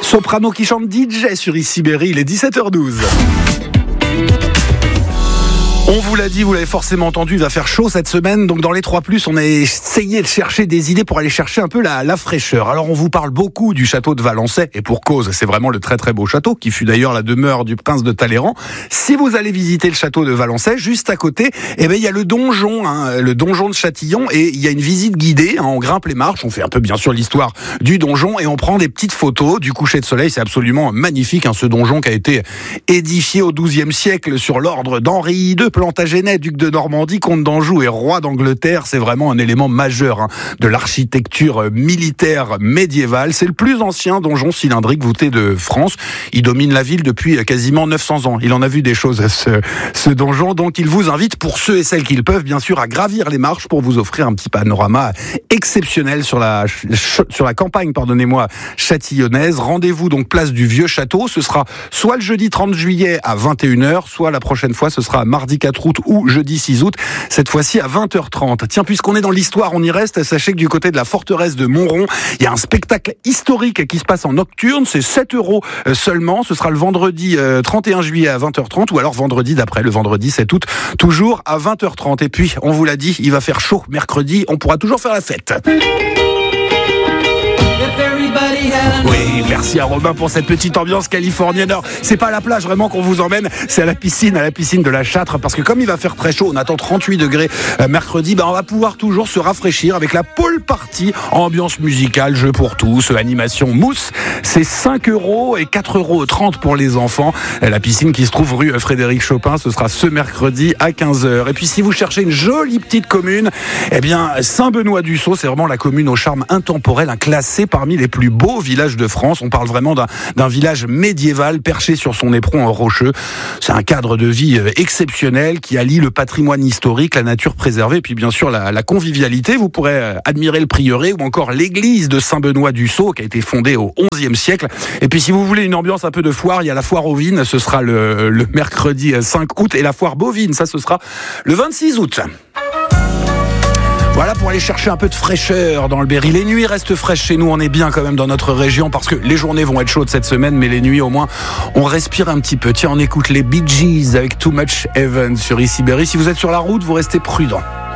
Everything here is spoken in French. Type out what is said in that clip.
Soprano qui chante DJ sur Ici Berry, il est 17h12. On vous l'a dit, vous l'avez forcément entendu, il va faire chaud cette semaine. Donc dans les 3+, on a essayé de chercher des idées pour aller chercher un peu la fraîcheur. Alors on vous parle beaucoup du château de Valençay, et pour cause, c'est vraiment le très très beau château, qui fut d'ailleurs la demeure du prince de Talleyrand. Si vous allez visiter le château de Valençay, juste à côté, il y a le donjon, le donjon de Châtillon, et il y a une visite guidée, on grimpe les marches, on fait un peu bien sûr l'histoire du donjon, et on prend des petites photos du coucher de soleil. C'est absolument magnifique, ce donjon qui a été édifié au XIIe siècle sur l'ordre d'Henri II, Plantagenet, duc de Normandie, comte d'Anjou et roi d'Angleterre. C'est vraiment un élément majeur de l'architecture militaire médiévale. C'est le plus ancien donjon cylindrique voûté de France. Il domine la ville depuis quasiment 900 ans. Il en a vu des choses, ce donjon. Donc il vous invite, pour ceux et celles qui le peuvent, bien sûr, à gravir les marches pour vous offrir un petit panorama exceptionnel sur la campagne, châtillonnaise. Rendez-vous donc place du Vieux Château. Ce sera soit le jeudi 30 juillet à 21h, soit la prochaine fois, ce sera mardi 4 août ou jeudi 6 août, cette fois-ci à 20h30. Tiens, puisqu'on est dans l'histoire, on y reste. Sachez que du côté de la forteresse de Montrond, il y a un spectacle historique qui se passe en nocturne. C'est 7 € seulement. Ce sera le vendredi 31 juillet à 20h30 ou alors vendredi d'après, le vendredi 7 août, toujours à 20h30. Et puis, on vous l'a dit, il va faire chaud mercredi. On pourra toujours faire la fête. Oui, merci à Robin pour cette petite ambiance californienne. Alors, c'est pas à la plage vraiment qu'on vous emmène, c'est à la piscine de la Châtre, parce que comme il va faire très chaud, on attend 38 degrés mercredi, on va pouvoir toujours se rafraîchir avec la pool party, ambiance musicale, jeu pour tous, animation mousse. C'est 5 € et 4,30 € pour les enfants. La piscine qui se trouve rue Frédéric Chopin, ce sera ce mercredi à 15h. Et puis si vous cherchez une jolie petite commune, Saint-Benoît-du-Sault, c'est vraiment la commune au charme intemporel, classée parmi les plus beaux villages de France. On parle vraiment d'un village médiéval perché sur son éperon rocheux. C'est un cadre de vie exceptionnel qui allie le patrimoine historique, la nature préservée et puis bien sûr la convivialité. Vous pourrez admirer le prieuré ou encore l'église de Saint-Benoît-du-Sault qui a été fondée au XIe siècle. Et puis si vous voulez une ambiance un peu de foire, il y a la foire aux vignes, ce sera le mercredi 5 août, et la foire bovine, ça ce sera le 26 août. Voilà pour aller chercher un peu de fraîcheur dans le Berry. Les nuits restent fraîches chez nous, on est bien quand même dans notre région parce que les journées vont être chaudes cette semaine, mais les nuits au moins on respire un petit peu. Tiens, on écoute les Bee Gees avec Too Much Heaven sur Ici Berry. Si vous êtes sur la route, vous restez prudents.